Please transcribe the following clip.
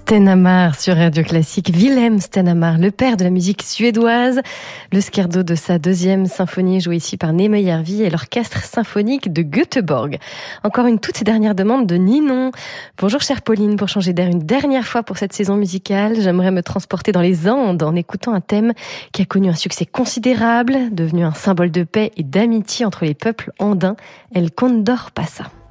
Stenhammar sur Radio Classique. Wilhelm Stenhammar, le père de la musique suédoise. Le scherzo de sa deuxième symphonie joué ici par Némé Järvi et l'orchestre symphonique de Göteborg. Encore une toute dernière demande de Ninon. Bonjour chère Pauline, pour changer d'air une dernière fois pour cette saison musicale, j'aimerais me transporter dans les Andes en écoutant un thème qui a connu un succès considérable, devenu un symbole de paix et d'amitié entre les peuples andins, El Condor Pasa.